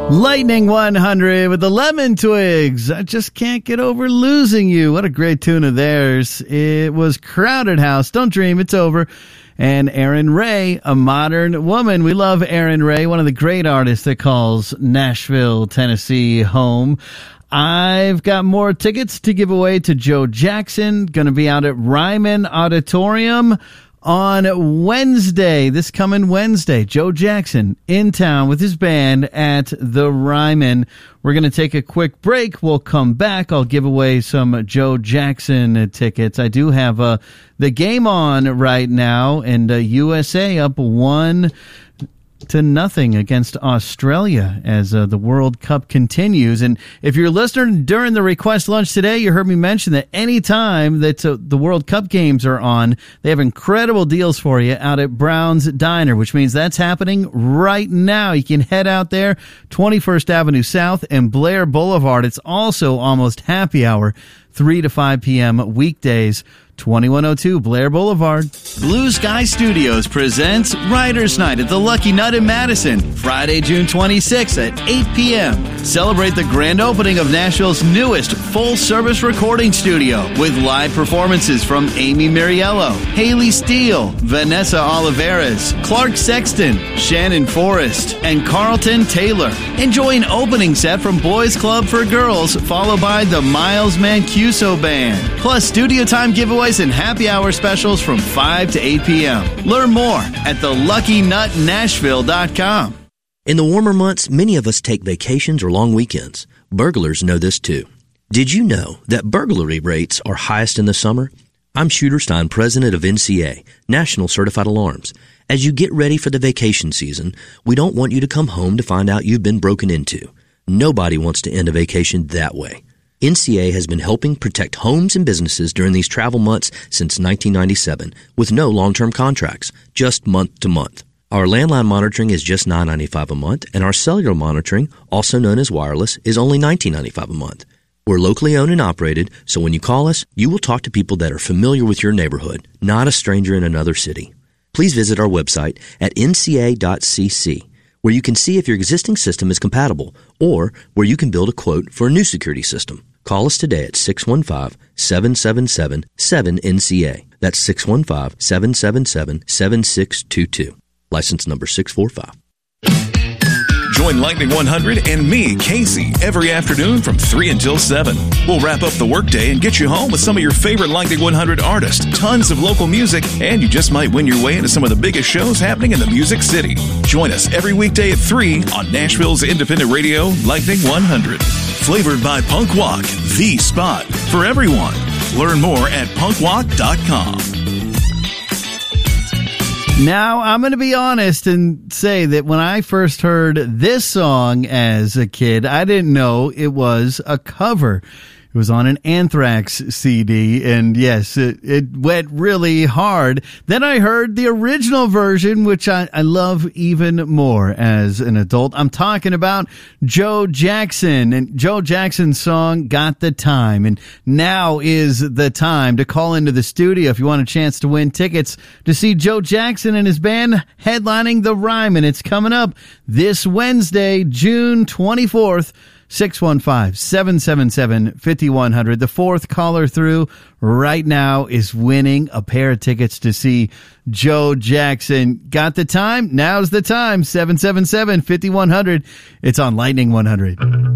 Lightning 100 with the Lemon Twigs. I just can't get over losing you. What a great tune of theirs. It was Crowded House. Don't dream, it's over. And Erin Ray, A Modern Woman. We love Erin Ray, one of the great artists that calls Nashville, Tennessee home. I've got more tickets to give away to Joe Jackson. Going to be out at Ryman Auditorium on Wednesday, this coming Wednesday. Joe Jackson in town with his band at the Ryman. We're going to take a quick break. We'll come back. I'll give away some Joe Jackson tickets. I do have the game on right now, and USA up 1-0 against Australia as the World Cup continues. And if you're listening during the request lunch today, you heard me mention that any time that the World Cup games are on, they have incredible deals for you out at Brown's Diner, which means that's happening right now. You can head out there, 21st Avenue South and Blair Boulevard. It's also almost happy hour, 3 to 5 p.m. weekdays. 2102 Blair Boulevard. Blue Sky Studios presents Writers Night at the Lucky Nut in Madison, Friday, June 26th at 8 p.m. Celebrate the grand opening of Nashville's newest full-service recording studio with live performances from Amy Miriello, Haley Steele, Vanessa Oliveras, Clark Sexton, Shannon Forrest, and Carlton Taylor. Enjoy an opening set from Boys Club for Girls, followed by the Miles Mancuso Band. Plus, studio time giveaways and happy hour specials from 5 to 8 p.m. Learn more at theluckynutnashville.com. In the warmer months, many of us take vacations or long weekends. Burglars know this too. Did you know that burglary rates are highest in the summer? I'm Shooter Stein, president of NCA, National Certified Alarms. As you get ready for the vacation season, we don't want you to come home to find out you've been broken into. Nobody wants to end a vacation that way. NCA has been helping protect homes and businesses during these travel months since 1997 with no long-term contracts, just month to month. Our landline monitoring is just $9.95 a month, and our cellular monitoring, also known as wireless, is only $19.95 a month. We're locally owned and operated, so when you call us, you will talk to people that are familiar with your neighborhood, not a stranger in another city. Please visit our website at nca.cc, where you can see if your existing system is compatible, or where you can build a quote for a new security system. Call us today at 615-777-7NCA. That's 615-777-7622. License number 645. Join Lightning 100 and me, Casey, every afternoon from 3 until 7. We'll wrap up the workday and get you home with some of your favorite Lightning 100 artists, tons of local music, and you just might win your way into some of the biggest shows happening in the Music City. Join us every weekday at 3 on Nashville's independent radio, Lightning 100. Flavored by Punk Walk, the spot for everyone. Learn more at punkwalk.com. Now, I'm going to be honest and say that when I first heard this song as a kid, I didn't know it was a cover. It was on an Anthrax CD, and yes, it went really hard. Then I heard the original version, which I love even more as an adult. I'm talking about Joe Jackson, and Joe Jackson's song, Got the Time. And now is the time to call into the studio if you want a chance to win tickets to see Joe Jackson and his band headlining the Ryman. It's coming up this Wednesday, June 24th. 615-777-5100. The fourth caller through right now is winning a pair of tickets to see Joe Jackson. Got the time? Now's the time. 777-5100. It's on Lightning 100.